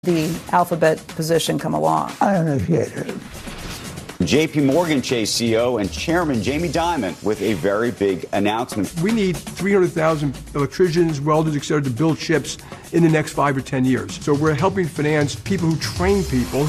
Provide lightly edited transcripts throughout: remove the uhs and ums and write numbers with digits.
the Alphabet position come along. I initiated it. JP Morgan Chase CEO and Chairman Jamie Dimon with a very big announcement. We need 300,000 electricians, welders, et cetera, to build chips in the next 5 or 10 years. So we're helping finance people who train people.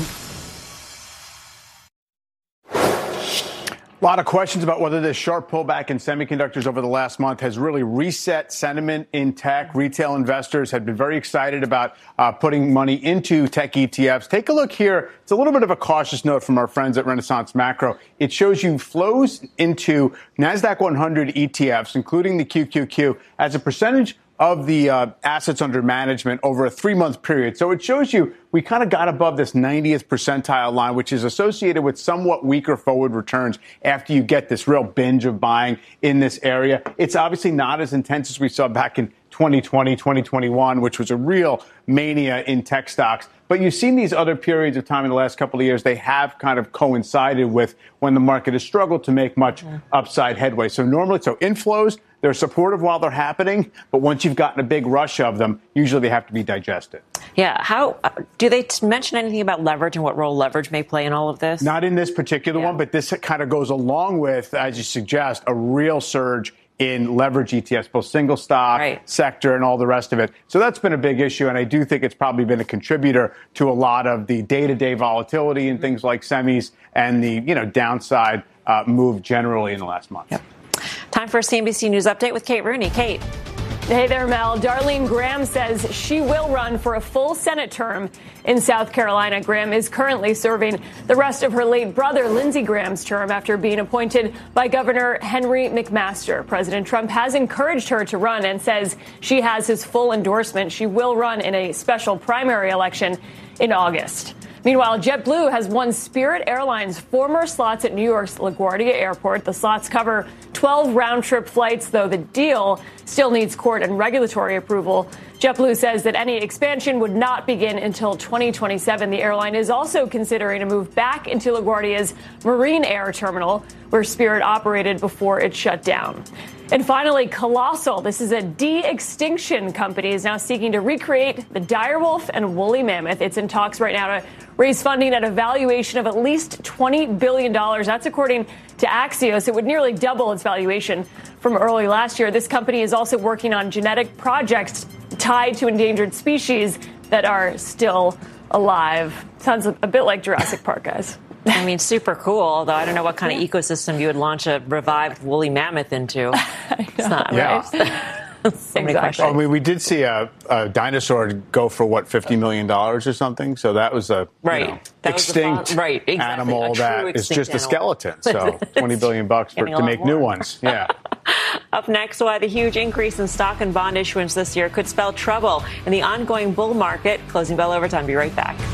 A lot of questions about whether this sharp pullback in semiconductors over the last month has really reset sentiment in tech. Retail investors have been very excited about putting money into tech ETFs. Take a look here. It's a little bit of a cautious note from our friends at Renaissance Macro. It shows you flows into NASDAQ 100 ETFs, including the QQQ, as a percentage of the assets under management over a 3-month period. So it shows you we kind of got above this 90th percentile line, which is associated with somewhat weaker forward returns after you get this real binge of buying in this area. It's obviously not as intense as we saw back in 2020, 2021, which was a real mania in tech stocks. But you've seen these other periods of time in the last couple of years. They have kind of coincided with when the market has struggled to make much upside headway. So normally, inflows, they're supportive while they're happening. But once you've gotten a big rush of them, usually they have to be digested. Yeah. How do they mention anything about leverage and what role leverage may play in all of this? Not in this particular one, but this kind of goes along with, as you suggest, a real surge in leverage ETFs, both single stock, sector, and all the rest of it. So that's been a big issue, and I do think it's probably been a contributor to a lot of the day-to-day volatility in things like semis and the downside move generally in the last month. Yep. Time for a CNBC News update with Kate Rooney. Kate. Hey there, Mel. Darlene Graham says she will run for a full Senate term in South Carolina. Graham is currently serving the rest of her late brother, Lindsey Graham's term after being appointed by Governor Henry McMaster. President Trump has encouraged her to run and says she has his full endorsement. She will run in a special primary election in August. Meanwhile, JetBlue has won Spirit Airlines' former slots at New York's LaGuardia Airport. The slots cover 12 round-trip flights, though the deal still needs court and regulatory approval. JetBlue says that any expansion would not begin until 2027. The airline is also considering a move back into LaGuardia's Marine Air Terminal, where Spirit operated before it shut down. And finally, Colossal. This is a de-extinction company, is now seeking to recreate the direwolf and woolly mammoth. It's in talks right now to raise funding at a valuation of at least $20 billion. That's according to Axios. It would nearly double its valuation from early last year. This company is also working on genetic projects tied to endangered species that are still alive. Sounds a bit like Jurassic Park, guys. I mean, super cool, although I don't know what kind of ecosystem you would launch a revived woolly mammoth into. It's not, right? So many questions. I mean, we did see a dinosaur go for, $50 million or something? So that was a extinct animal that is just a skeleton. So $20 billion to make new ones. Yeah. Up next, why the huge increase in stock and bond issuance this year could spell trouble in the ongoing bull market. Closing bell overtime. Be right back.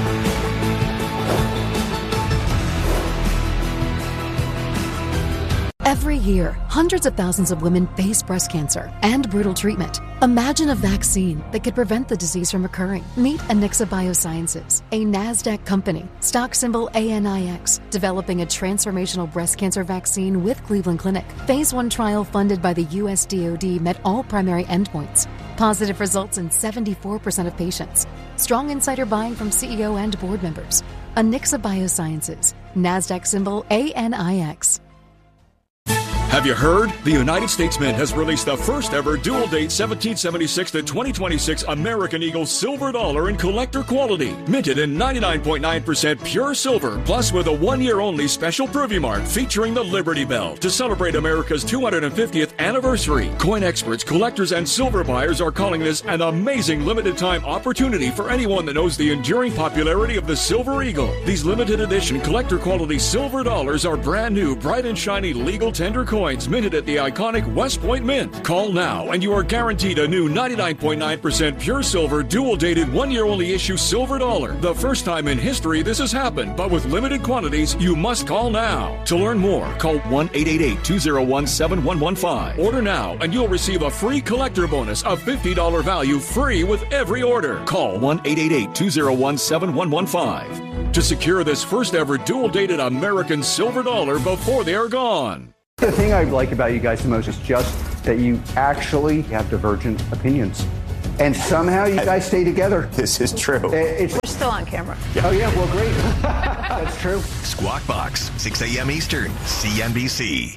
Every year, hundreds of thousands of women face breast cancer and brutal treatment. Imagine a vaccine that could prevent the disease from occurring. Meet Anixa Biosciences, a NASDAQ company, stock symbol ANIX, developing a transformational breast cancer vaccine with Cleveland Clinic. Phase 1 trial funded by the U.S. DoD met all primary endpoints. Positive results in 74% of patients. Strong insider buying from CEO and board members. Anixa Biosciences, NASDAQ symbol ANIX. Have you heard? The United States Mint has released the first ever dual date 1776 to 2026 American Eagle silver dollar in collector quality. Minted in 99.9% pure silver, plus with a 1-year only special preview mark featuring the Liberty Bell to celebrate America's 250th anniversary. Coin experts, collectors, and silver buyers are calling this an amazing limited time opportunity for anyone that knows the enduring popularity of the Silver Eagle. These limited edition collector quality silver dollars are brand new, bright and shiny legal tender coins minted at the iconic West Point Mint. Call now and you are guaranteed a new 99.9% pure silver dual dated 1-year only issue silver dollar. The first time in history this has happened, but with limited quantities, you must call now. To learn more, call 1-888-201-7115. Order now and you'll receive a free collector bonus of $50 value free with every order. Call 1-888-201-7115 to secure this first ever dual dated American silver dollar before they are gone. The thing I like about you guys the most is just that you actually have divergent opinions. And somehow you guys stay together. This is true. We're still on camera. Oh, yeah, well, great. That's true. Squawk Box, 6 a.m. Eastern, CNBC.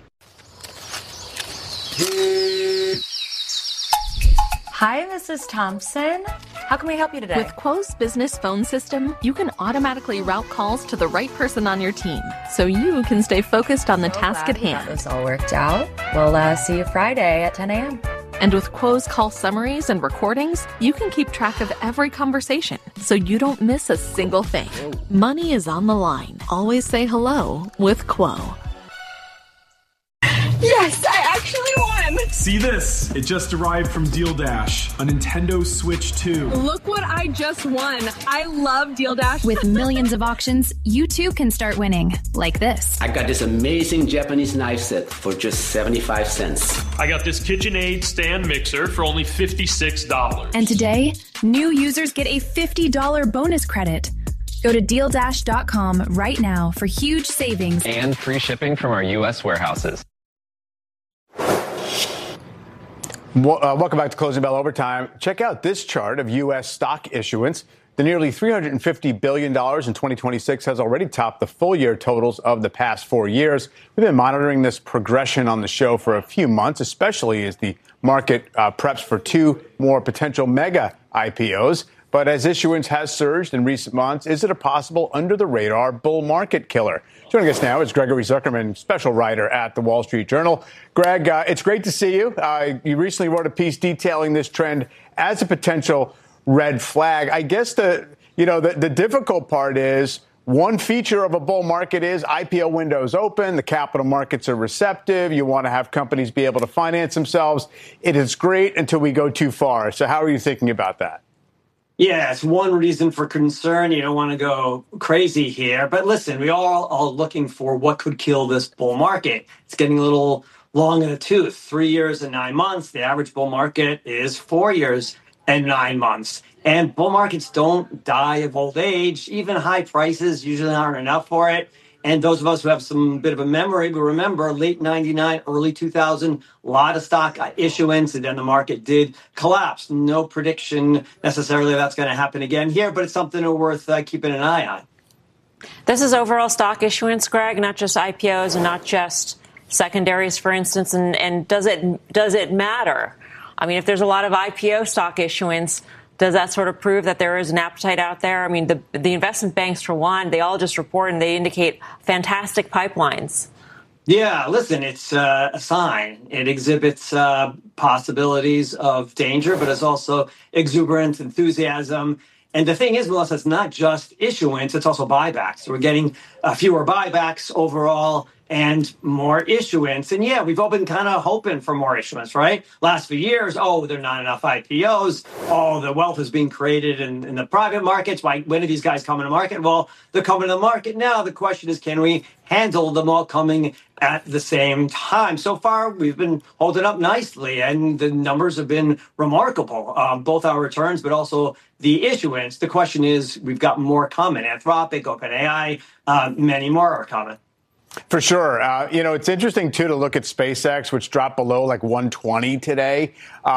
Hi, Mrs. Thompson. How can we help you today? With Quo's business phone system, you can automatically route calls to the right person on your team, so you can stay focused on the task at hand. This all worked out. We'll see you Friday at 10 a.m. And with Quo's call summaries and recordings, you can keep track of every conversation, so you don't miss a single thing. Money is on the line. Always say hello with Quo. Yes, I actually won! See this? It just arrived from Deal Dash, a Nintendo Switch 2. Look what I just won. I love Deal Dash. With millions of auctions, you too can start winning, like this. I got this amazing Japanese knife set for just 75 cents. I got this KitchenAid stand mixer for only $56. And today, new users get a $50 bonus credit. Go to DealDash.com right now for huge savings. And free shipping from our U.S. warehouses. Welcome back to Closing Bell Overtime. Check out this chart of U.S. stock issuance. The nearly $350 billion in 2026 has already topped the full-year totals of the past 4 years. We've been monitoring this progression on the show for a few months, especially as the market preps for 2 more potential mega IPOs. But as issuance has surged in recent months, is it a possible under-the-radar bull market killer? Joining us now is Gregory Zuckerman, special writer at the Wall Street Journal. Greg, it's great to see you. You recently wrote a piece detailing this trend as a potential red flag. I guess the difficult part is one feature of a bull market is IPO windows open. The capital markets are receptive. You want to have companies be able to finance themselves. It is great until we go too far. So how are you thinking about that? Yeah, it's one reason for concern. You don't want to go crazy here. But listen, we all are looking for what could kill this bull market. It's getting a little long in the tooth. 3 years and 9 months. The average bull market is 4 years and 9 months. And bull markets don't die of old age. Even high prices usually aren't enough for it. And those of us who have some bit of a memory will remember late 99, early 2000, a lot of stock issuance, and then the market did collapse. No prediction necessarily that's going to happen again here, but it's something worth keeping an eye on. This is overall stock issuance, Greg, not just IPOs and not just secondaries, for instance. And does it matter? I mean, if there's a lot of IPO stock issuance, does that sort of prove that there is an appetite out there? I mean, the investment banks, for one, they all just report and they indicate fantastic pipelines. Yeah, listen, it's a sign. It exhibits possibilities of danger, but it's also exuberant enthusiasm. And the thing is, Melissa, it's not just issuance, it's also buybacks. So we're getting fewer buybacks overall and more issuance. And yeah, we've all been kind of hoping for more issuance, right? Last few years, there are not enough IPOs. The wealth is being created in the private markets. When are these guys coming to market? Well, they're coming to the market now. The question is, can we handle them all coming at the same time? So far, we've been holding up nicely, and the numbers have been remarkable, both our returns, but also the issuance. The question is, we've got more coming. Anthropic, OpenAI, many more are coming. For sure. It's interesting, too, to look at SpaceX, which dropped below like 120 today.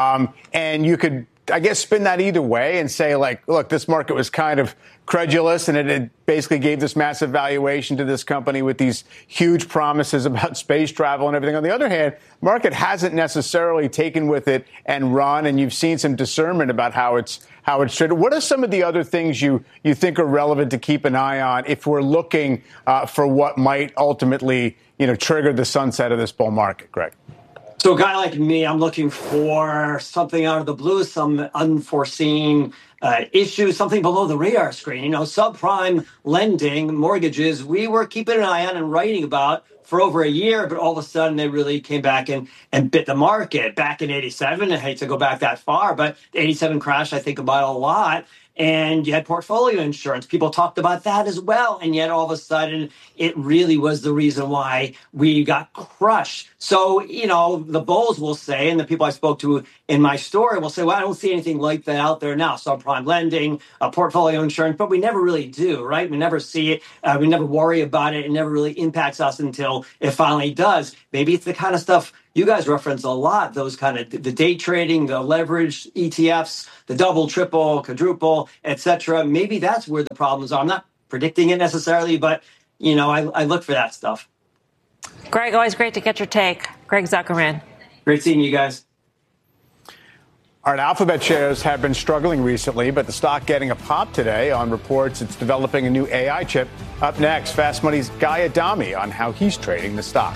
And you could, I guess, spin that either way and say, like, look, this market was kind of credulous and it basically gave this massive valuation to this company with these huge promises about space travel and everything. On the other hand, market hasn't necessarily taken with it and run, and you've seen some discernment about how it's traded. What are some of the other things you think are relevant to keep an eye on if we're looking for what might ultimately, trigger the sunset of this bull market, Greg? So a guy like me, I'm looking for something out of the blue, some unforeseen issue, something below the radar screen. Subprime lending, mortgages, we were keeping an eye on and writing about for over a year, but all of a sudden they really came back and bit the market. Back in 87, I hate to go back that far, but the 87 crash I think about a lot. And you had portfolio insurance. People talked about that as well. And yet all of a sudden, it really was the reason why we got crushed. So, the bulls will say, and the people I spoke to in my story will say, well, I don't see anything like that out there now. Subprime lending, portfolio insurance, but we never really do, right? We never see it. We never worry about it. It never really impacts us until it finally does. Maybe it's the kind of stuff You guys reference a lot those kind of the day trading, the leveraged ETFs, the double, triple, quadruple, etc. Maybe that's where the problems are. I'm not predicting it necessarily, but I look for that stuff. Greg, always great to get your take. Greg Zuckerman. Great seeing you guys. All right, Alphabet shares have been struggling recently, but the stock getting a pop today on reports it's developing a new AI chip. Up next, Fast Money's Guy Adami on how he's trading the stock.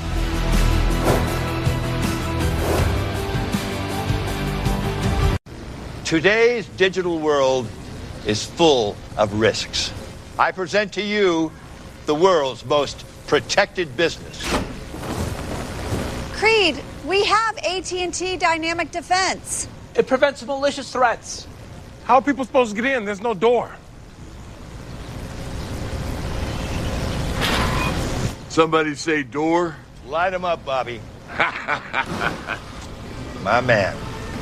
Today's digital world is full of risks. I present to you the world's most protected business. Creed, we have AT&T Dynamic Defense. It prevents malicious threats. How are people supposed to get in? There's no door. Somebody say door? Light them up, Bobby. My man.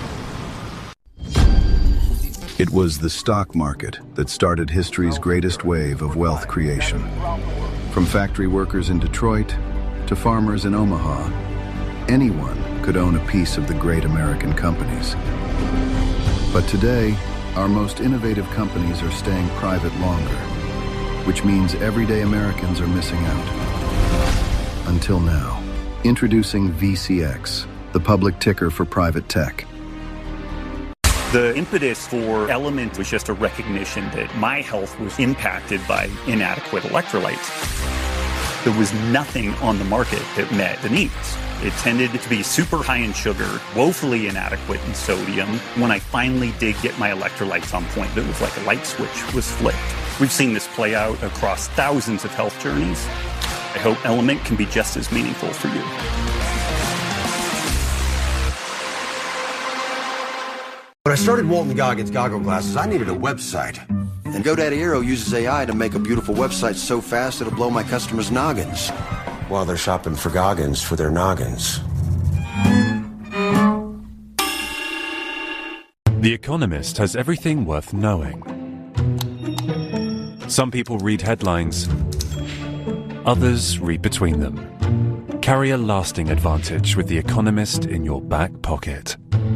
It was the stock market that started history's greatest wave of wealth creation. From factory workers in Detroit to farmers in Omaha, anyone could own a piece of the great American companies. But today, our most innovative companies are staying private longer, which means everyday Americans are missing out. Until now. Introducing VCX, the public ticker for private tech. The impetus for Element was just a recognition that my health was impacted by inadequate electrolytes. There was nothing on the market that met the needs. It tended to be super high in sugar, woefully inadequate in sodium. When I finally did get my electrolytes on point, it was like a light switch was flipped. We've seen this play out across thousands of health journeys. I hope Element can be just as meaningful for you. When I started Walton Goggins Goggle Glasses, I needed a website. And GoDaddy Aero uses AI to make a beautiful website so fast it'll blow my customers' noggins while they're shopping for Goggins for their noggins. The Economist has everything worth knowing. Some people read headlines, others read between them. Carry a lasting advantage with The Economist in your back pocket.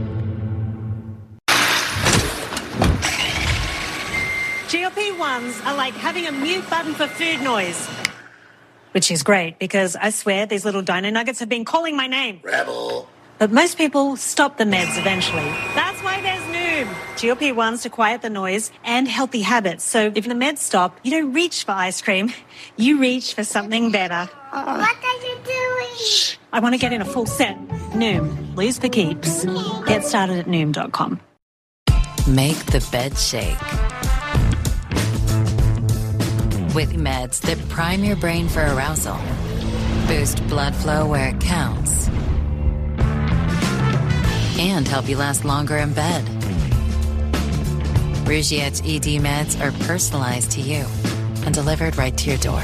GLP-1s are like having a mute button for food noise. Which is great, because I swear these little dino nuggets have been calling my name. Rebel. But most people stop the meds eventually. That's why there's Noom. GLP-1s to quiet the noise and healthy habits. So if the meds stop, you don't reach for ice cream. You reach for something better. What are you doing? Shh. I want to get in a full set. Noom. Lose for keeps. Get started at Noom.com. Make the bed shake. With meds that prime your brain for arousal, boost blood flow where it counts, and help you last longer in bed. Rougiette's ED meds are personalized to you and delivered right to your door.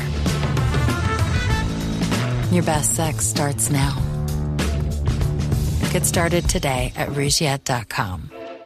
Your best sex starts now. Get started today at Rougiette.com.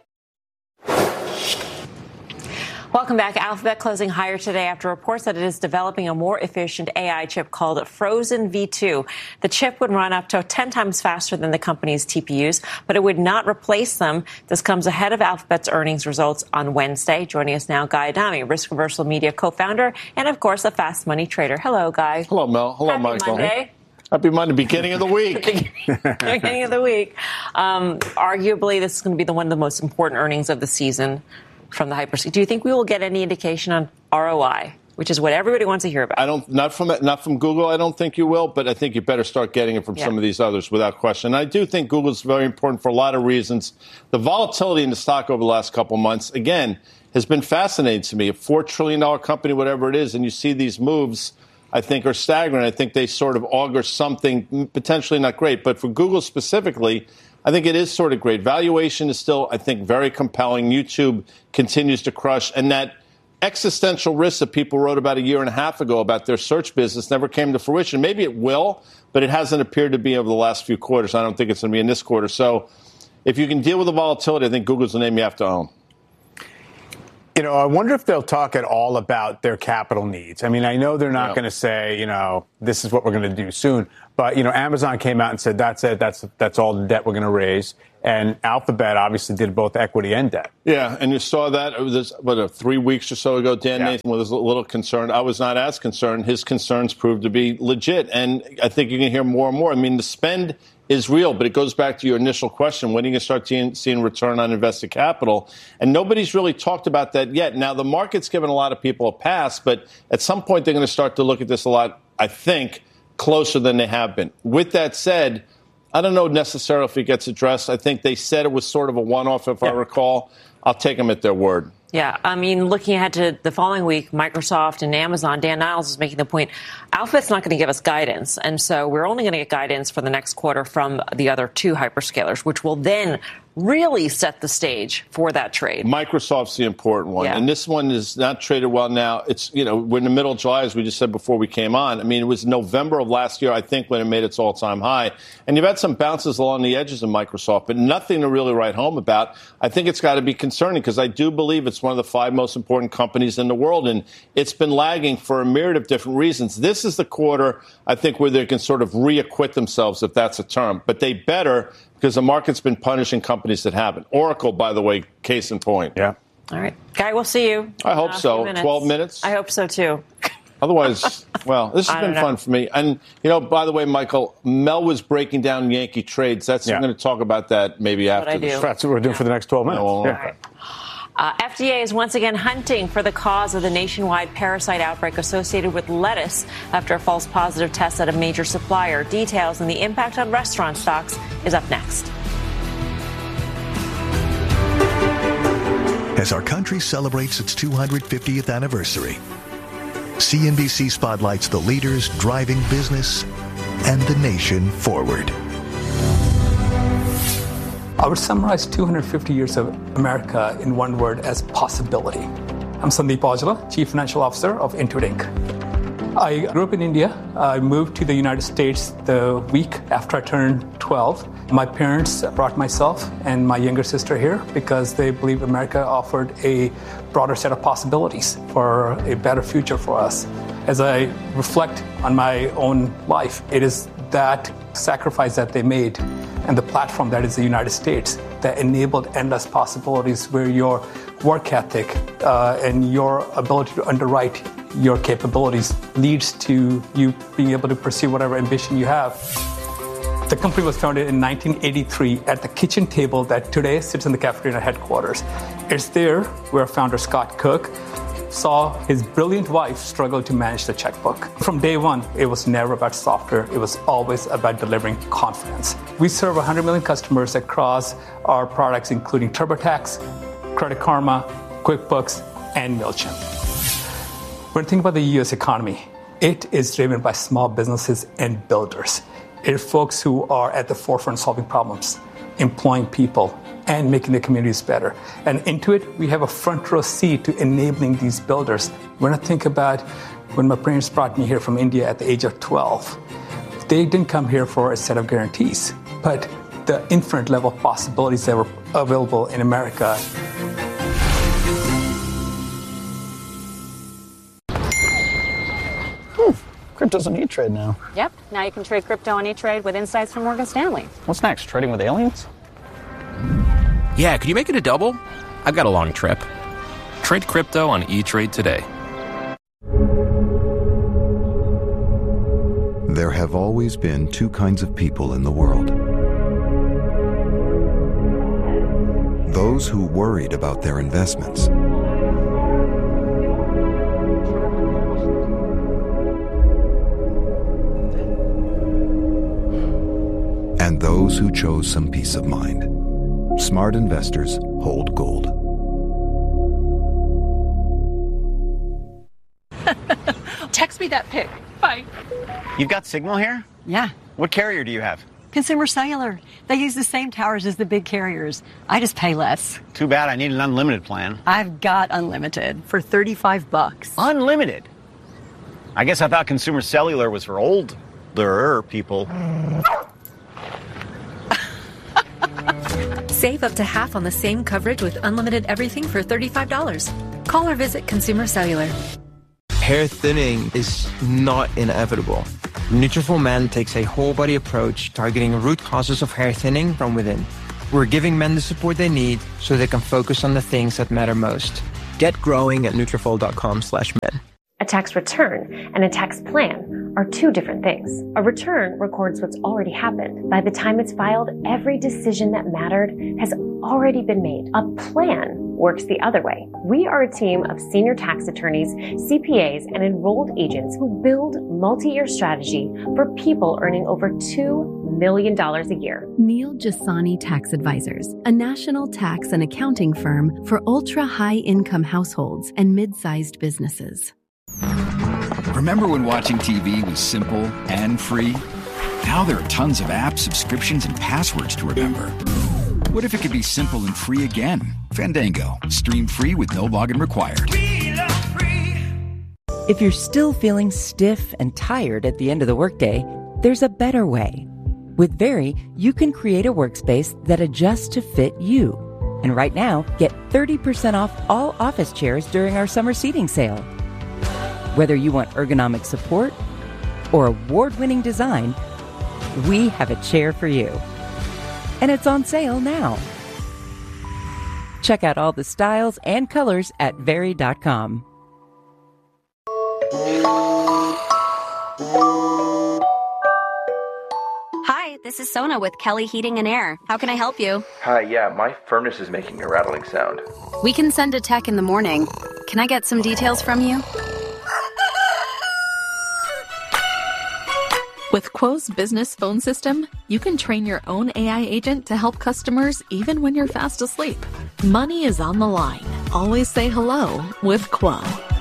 Welcome back. Alphabet closing higher today after reports that it is developing a more efficient AI chip called Frozen V2. The chip would run up to 10 times faster than the company's TPUs, but it would not replace them. This comes ahead of Alphabet's earnings results on Wednesday. Joining us now, Guy Adami, Risk Reversal Media co-founder and, of course, a fast money trader. Hello, Guy. Hello, Mel. Hello, Happy Michael. Monday. Happy Monday, beginning of the week. Beginning of the week. Arguably, this is going to be one of the most important earnings of the season from the hyperscale. Do you think we will get any indication on ROI, which is what everybody wants to hear about? I don't. Not from Google. I don't think you will, but I think you better start getting it from some of these others without question. And I do think Google's very important for a lot of reasons. The volatility in the stock over the last couple of months, again, has been fascinating to me. A $4 trillion company, whatever it is, and you see these moves, I think, are staggering. I think they sort of augur something potentially not great. But for Google specifically, I think it is sort of great. Valuation is still, I think, very compelling. YouTube continues to crush. And that existential risk that people wrote about a year and a half ago about their search business never came to fruition. Maybe it will, but it hasn't appeared to be over the last few quarters. I don't think it's going to be in this quarter. So if you can deal with the volatility, I think Google's the name you have to own. I wonder if they'll talk at all about their capital needs. I mean, I know they're not going to say, this is what we're going to do soon. But, Amazon came out and said, that's it. That's all the debt we're going to raise. And Alphabet obviously did both equity and debt. Yeah, and you saw that, it was 3 weeks or so ago, Dan Nathan was a little concerned. I was not as concerned. His concerns proved to be legit. And I think you're going to hear more and more. I mean, the spend is real, but it goes back to your initial question. When are you going to start seeing return on invested capital? And nobody's really talked about that yet. Now, the market's given a lot of people a pass, but at some point they're going to start to look at this a lot, I think, closer than they have been. With that said, I don't know necessarily if it gets addressed. I think they said it was sort of a one-off, if I recall. I'll take them at their word. Yeah, I mean, looking ahead to the following week, Microsoft and Amazon, Dan Niles is making the point, Alphabet's not going to give us guidance. And so we're only going to get guidance for the next quarter from the other two hyperscalers, which will then really set the stage for that trade. Microsoft's the important one. Yeah. And this one is not traded well now. It's, we're in the middle of July, as we just said before we came on. I mean, it was November of last year, I think, when it made its all-time high. And you've had some bounces along the edges of Microsoft, but nothing to really write home about. I think it's got to be concerning because I do believe it's one of the 5 most important companies in the world. And it's been lagging for a myriad of different reasons. This is the quarter, I think, where they can sort of reacquit themselves, if that's a term. But they better, because the market's been punishing companies that haven't. Oracle, by the way, case in point. Yeah. All right. Guy, we'll see you. I hope so. 12 minutes? I hope so, too. Otherwise, well, this has been fun for me. And, by the way, Michael, Mel was breaking down Yankee trades. I'm going to talk about that maybe after the show. That's what we're doing for the next 12 minutes. Right. FDA is once again hunting for the cause of the nationwide parasite outbreak associated with lettuce after a false positive test at a major supplier. Details and the impact on restaurant stocks is up next. As our country celebrates its 250th anniversary, CNBC spotlights the leaders driving business and the nation forward. I would summarize 250 years of America in one word as possibility. I'm Sandeep Aujla, Chief Financial Officer of Intuit Inc. I grew up in India. I moved to the United States the week after I turned 12. My parents brought myself and my younger sister here because they believed America offered a broader set of possibilities for a better future for us. As I reflect on my own life, it is that sacrifice that they made and the platform that is the United States that enabled endless possibilities where your work ethic and your ability to underwrite your capabilities leads to you being able to pursue whatever ambition you have. The company was founded in 1983 at the kitchen table that today sits in the cafeteria headquarters. It's there where founder Scott Cook saw his brilliant wife struggle to manage the checkbook. From day one, it was never about software. It was always about delivering confidence. We serve 100 million customers across our products, including TurboTax, Credit Karma, QuickBooks, and MailChimp. When you think about the U.S. economy, it is driven by small businesses and builders. It is folks who are at the forefront solving problems, employing people, and making the communities better. And Intuit, we have a front row seat to enabling these builders. When I think about when my parents brought me here from India at the age of 12, they didn't come here for a set of guarantees, but the infinite level of possibilities that were available in America. Crypto's on E-Trade now. Yep. Now you can trade crypto on E-Trade with insights from Morgan Stanley. What's next? Trading with aliens? Yeah, could you make it a double? I've got a long trip. Trade crypto on E-Trade today. There have always been two kinds of people in the world. Those who worried about their investments. And those who chose some peace of mind. Smart investors hold gold. Text me that pic. Bye. You've got signal here? Yeah. What carrier do you have? Consumer Cellular. They use the same towers as the big carriers. I just pay less. Too bad I need an unlimited plan. I've got unlimited for $35. Unlimited? I guess I thought Consumer Cellular was for older people. Save up to half on the same coverage with unlimited everything for $35. Call or visit Consumer Cellular. Hair thinning is not inevitable. Nutrafol Men takes a whole-body approach targeting root causes of hair thinning from within. We're giving men the support they need so they can focus on the things that matter most. Get growing at Nutrafol.com/men. A tax return and a tax plan are two different things. A return records what's already happened. By the time it's filed, every decision that mattered has already been made. A plan works the other way. We are a team of senior tax attorneys, CPAs, and enrolled agents who build multi-year strategy for people earning over $2 million a year. Neil Jasani Tax Advisors, a national tax and accounting firm for ultra-high income households and mid-sized businesses. Remember when watching TV was simple and free? Now there are tons of apps, subscriptions, and passwords to remember. What if it could be simple and free again? Fandango. Stream free with no login required. If you're still feeling stiff and tired at the end of the workday, there's a better way. With Very, you can create a workspace that adjusts to fit you. And right now, get 30% off all office chairs during our summer seating sale. Whether you want ergonomic support or award-winning design, we have a chair for you. And it's on sale now. Check out all the styles and colors at Very.com. Hi, this is Sona with Kelly Heating and Air. How can I help you? Hi, yeah, my furnace is making a rattling sound. We can send a tech in the morning. Can I get some details from you? With Quo's business phone system, you can train your own AI agent to help customers even when you're fast asleep. Money is on the line. Always say hello with Quo.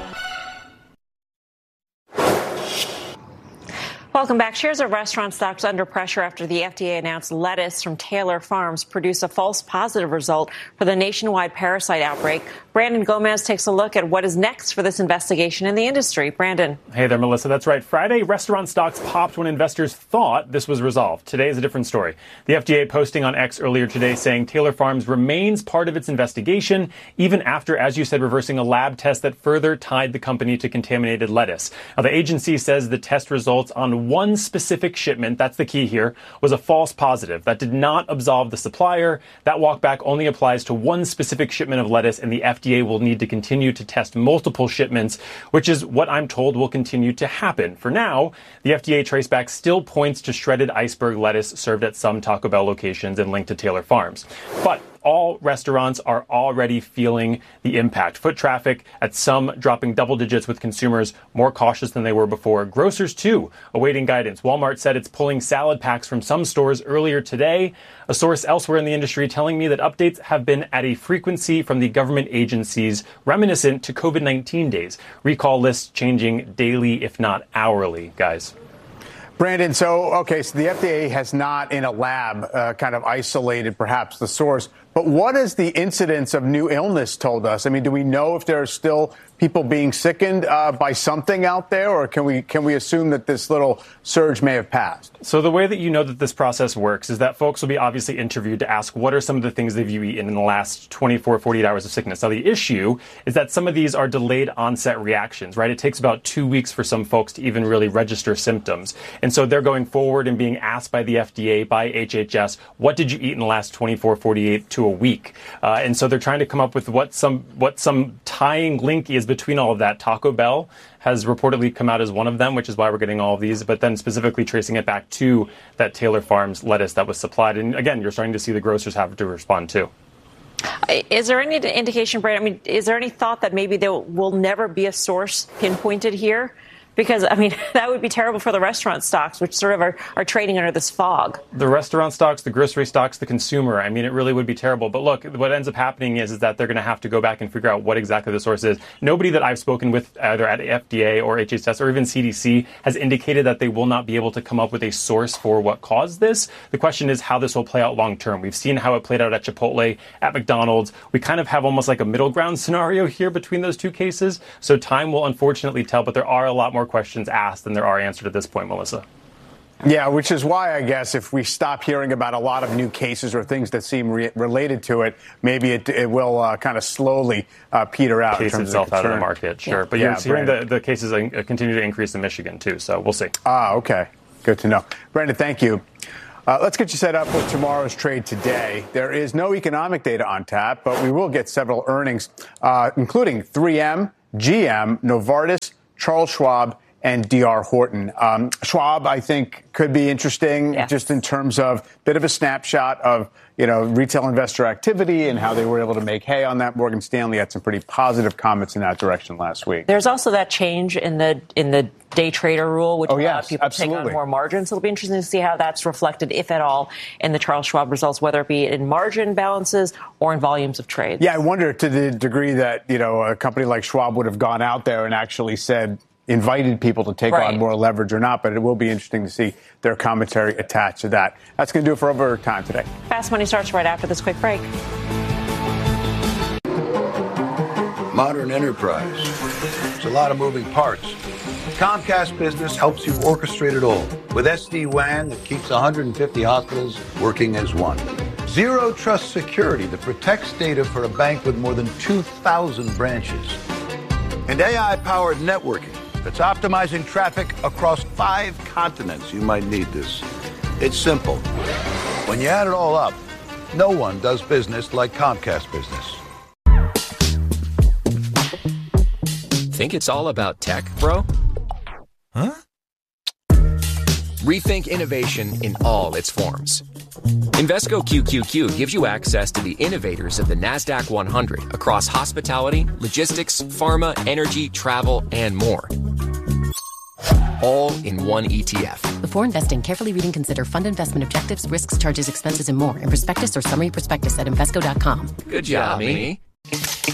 Welcome back. Shares of restaurant stocks under pressure after the FDA announced lettuce from Taylor Farms produced a false positive result for the nationwide parasite outbreak. Brandon Gomez takes a look at what is next for this investigation in the industry. Brandon. Hey there, Melissa. That's right. Friday, restaurant stocks popped when investors thought this was resolved. Today is a different story. The FDA posting on X earlier today saying Taylor Farms remains part of its investigation, even after, as you said, reversing a lab test that further tied the company to contaminated lettuce. Now, the agency says the test results on one specific shipment, that's the key here, was a false positive. That did not absolve the supplier. That walk back only applies to one specific shipment of lettuce, and the FDA will need to continue to test multiple shipments, which is what I'm told will continue to happen. For now, the FDA traceback still points to shredded iceberg lettuce served at some Taco Bell locations and linked to Taylor Farms. But all restaurants are already feeling the impact. Foot traffic at some dropping double digits, with consumers more cautious than they were before. Grocers, too, awaiting guidance. Walmart said it's pulling salad packs from some stores earlier today. A source elsewhere in the industry telling me that updates have been at a frequency from the government agencies reminiscent to COVID-19 days. Recall lists changing daily, if not hourly, guys. Brandon, so the FDA has not in a lab kind of isolated perhaps the source, but what has the incidence of new illness told us? I mean, do we know if there are still people being sickened by something out there, or can we assume that this little surge may have passed? So the way that you know that this process works is that folks will be obviously interviewed to ask what are some of the things they've eaten in the last 24, 48 hours of sickness. Now, the issue is that some of these are delayed onset reactions, right? It takes about 2 weeks for some folks to even really register symptoms. And so they're going forward and being asked by the FDA, by HHS, what did you eat in the last 24, 48 to a week? And so they're trying to come up with what some tying link is between all of that. Taco Bell has reportedly come out as one of them, which is why we're getting all of these, but then specifically tracing it back to that Taylor Farms lettuce that was supplied. And again, you're starting to see the grocers have to respond too. Is there any indication, Brad? I mean, is there any thought that maybe there will never be a source pinpointed here? Because, I mean, that would be terrible for the restaurant stocks, which sort of are trading under this fog. The restaurant stocks, the grocery stocks, the consumer, I mean, it really would be terrible. But look, what ends up happening is that they're going to have to go back and figure out what exactly the source is. Nobody that I've spoken with, either at FDA or HHS or even CDC, has indicated that they will not be able to come up with a source for what caused this. The question is how this will play out long term. We've seen how it played out at Chipotle, at McDonald's. We kind of have almost like a middle ground scenario here between those two cases. So time will unfortunately tell, but there are a lot more questions asked than there are answered at this point, Melissa. Yeah, which is why I guess if we stop hearing about a lot of new cases or things that seem related to it, maybe it will kind of slowly peter out. Case itself out of the market, sure. Yeah. But you're hearing the cases continue to increase in Michigan, too, so we'll see. Okay. Good to know. Brendan, thank you. Let's get you set up with tomorrow's trade today. There is no economic data on tap, but we will get several earnings, including 3M, GM, Novartis, Charles Schwab, and D.R. Horton. Schwab, I think, could be interesting just in terms of a bit of a snapshot of, retail investor activity and how they were able to make hay on that. Morgan Stanley had some pretty positive comments in that direction last week. There's also that change in the day trader rule, which allowed people to take on more margins. So it'll be interesting to see how that's reflected, if at all, in the Charles Schwab results, whether it be in margin balances or in volumes of trades. Yeah, I wonder to the degree that, a company like Schwab would have gone out there and actually invited people to take on more leverage or not, but it will be interesting to see their commentary attached to that. That's going to do it for Overtime today. Fast Money starts right after this quick break. Modern enterprise. There's a lot of moving parts. Comcast Business helps you orchestrate it all with SD-WAN that keeps 150 hospitals working as one. Zero Trust Security that protects data for a bank with more than 2,000 branches. And AI-powered networking that's optimizing traffic across 5 continents. You might need this. It's simple. When you add it all up, no one does business like Comcast Business. Think it's all about tech, bro? Huh? Rethink innovation in all its forms. Invesco QQQ gives you access to the innovators of the NASDAQ 100 across hospitality, logistics, pharma, energy, travel, and more. All in one ETF. Before investing, carefully read and consider fund investment objectives, risks, charges, expenses, and more in prospectus or summary prospectus at Invesco.com. Good job, Amy.